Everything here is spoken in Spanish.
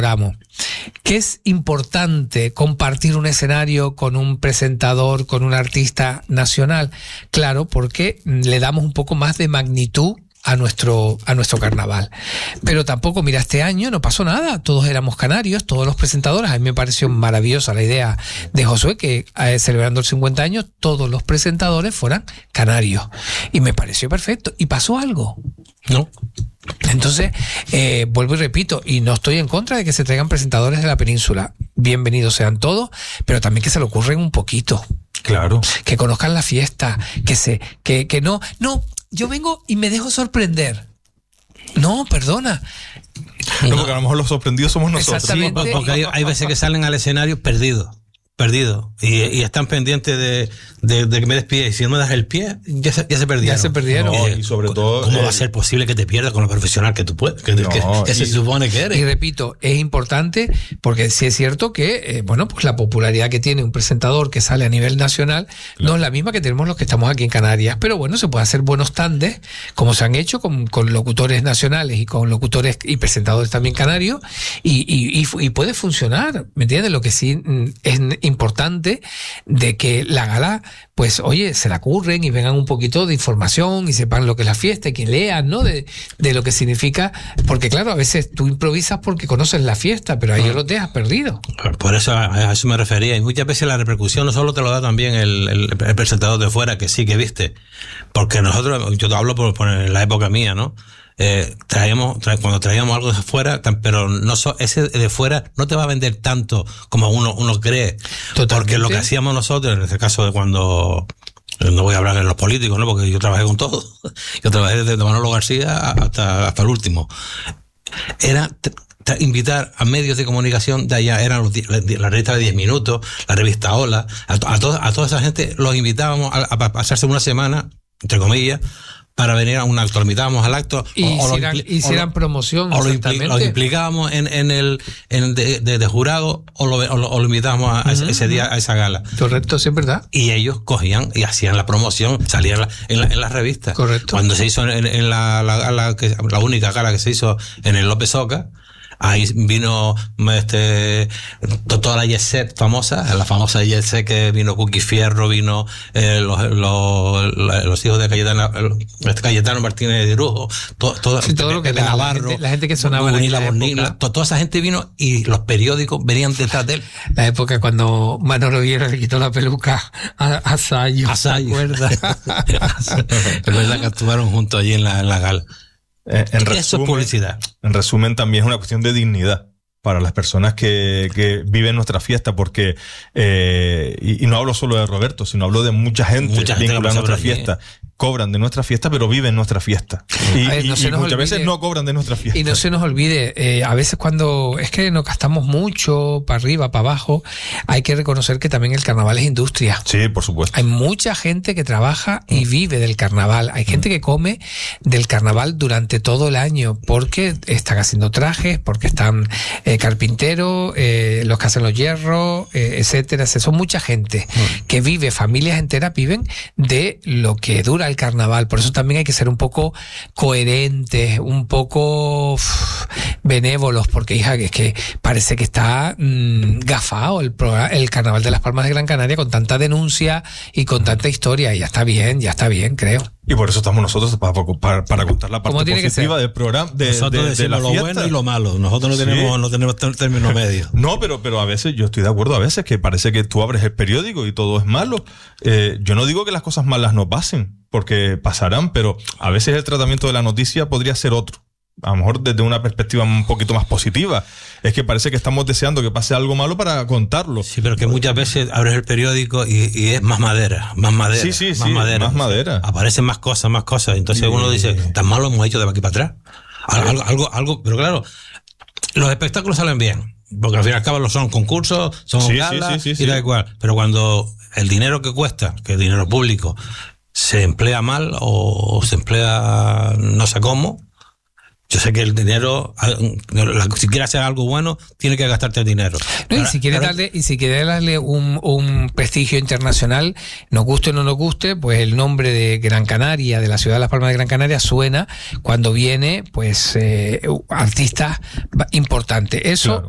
valoramos. Que es importante compartir un escenario con un presentador, con un artista nacional. Claro, porque le damos un poco más de magnitud a nuestro carnaval. Pero tampoco, mira, este año no pasó nada, todos éramos canarios, todos los presentadores. A mí me pareció maravillosa la idea de Josué, que celebrando el 50 años todos los presentadores fueran canarios, y me pareció perfecto. ¿Y pasó algo? No. Entonces, vuelvo y repito, y no estoy en contra de que se traigan presentadores de la península, bienvenidos sean todos, pero también que se le ocurren un poquito. Claro. Que conozcan la fiesta, que no, yo vengo y me dejo sorprender. No, perdona. No, porque a lo mejor los sorprendidos somos nosotros. Exactamente. Sí, porque hay veces que salen al escenario perdidos. Y están pendientes de que me despide, y si no me das el pie, ya se perdieron. Ya se perdieron. No, y sobre todo, ¿cómo va a ser posible que te pierdas con lo profesional que tú puedes? Que se supone que eres. Y repito, es importante, porque sí es cierto que, pues la popularidad que tiene un presentador que sale a nivel nacional, no es la misma que tenemos los que estamos aquí en Canarias. Pero bueno, se puede hacer buenos tandes, como se han hecho con locutores nacionales y con locutores y presentadores también canarios, y puede funcionar, ¿me entiendes? Lo que sí es importante de que la gala, pues oye, se la curren y vengan un poquito de información y sepan lo que es la fiesta y que lean, ¿no? De lo que significa, porque claro, a veces tú improvisas porque conoces la fiesta, pero a ellos los dejas perdidos. Por eso a eso me refería, y muchas veces la repercusión no solo te lo da también el presentador de fuera, que sí que viste, porque nosotros, yo te hablo por la época mía, ¿no? Cuando traíamos algo de fuera, pero ese de fuera no te va a vender tanto como uno cree. Totalmente. Porque lo que hacíamos nosotros, en este caso de cuando, no voy a hablar de los políticos, ¿no? Porque yo trabajé con todo. Yo trabajé desde Manolo García hasta el último. Era invitar a medios de comunicación de allá, eran la revista de 10 minutos, la revista Hola, a toda esa gente los invitábamos a pasarse una semana, entre comillas, para venir a un acto, lo invitábamos al acto y hicieran promoción, o lo implicábamos de jurado, o lo invitábamos a ese día a esa gala. Correcto, sí, es verdad. Y ellos cogían y hacían la promoción, salían en las revistas. Correcto. Cuando se hizo en la única gala que se hizo en el López Oca, ahí vino toda la jet set famosa, la famosa jet set, que vino Cookie Fierro, vino los hijos de Cayetano Martínez de Irujo, todo lo que Navarro, la gente que sonaba en la época. Toda esa gente vino y los periódicos venían detrás de él. La época cuando Manolo Viera le quitó la peluca a Sayo. ¿Te acuerdas? Es verdad que actuaron juntos allí en la gala. Eso es publicidad. En resumen, también es una cuestión de dignidad para las personas que viven nuestra fiesta, porque y no hablo solo de Roberto, sino hablo de mucha gente vinculada a nuestra fiesta. Cobran de nuestra fiesta, pero viven nuestra fiesta. Y muchas veces no cobran de nuestra fiesta. Y no se nos olvide, a veces cuando es que nos gastamos mucho para arriba, para abajo, hay que reconocer que también el carnaval es industria. Sí, por supuesto. Hay mucha gente que trabaja y vive del carnaval. Hay gente que come del carnaval durante todo el año, porque están haciendo trajes, porque están carpinteros, los que hacen los hierros, etcétera. Son mucha gente que vive, familias enteras viven de lo que dura el carnaval. Por eso también hay que ser un poco coherentes, un poco benévolos, porque hija, es que parece que está gafado el carnaval de las Palmas de Gran Canaria, con tanta denuncia y con tanta historia. Y ya está bien, creo. Y por eso estamos nosotros para contar la parte positiva del programa, nosotros decimos lo bueno y lo malo. Nosotros no tenemos término medio. No, pero a veces yo estoy de acuerdo, a veces que parece que tú abres el periódico y todo es malo. Yo no digo que las cosas malas no pasen, porque pasarán, pero a veces el tratamiento de la noticia podría ser otro. A lo mejor desde una perspectiva un poquito más positiva. Es que parece que estamos deseando que pase algo malo para contarlo. Sí, pero que muchas veces abres el periódico y es más madera. Sí, más madera. Aparecen más cosas. Entonces uno dice, tan mal lo hemos hecho de aquí para atrás. Algo, pero claro, los espectáculos salen bien, porque al fin y al cabo son concursos, son galas y da igual. Pero cuando el dinero que cuesta, que es dinero público, se emplea mal o se emplea no sé cómo, yo sé que el dinero, si quieres hacer algo bueno, tiene que gastarte el dinero. No, y si quieres darle un prestigio internacional, nos guste o no nos guste, pues el nombre de Gran Canaria, de la ciudad de Las Palmas de Gran Canaria, suena cuando viene, pues, artistas importantes. Eso, claro.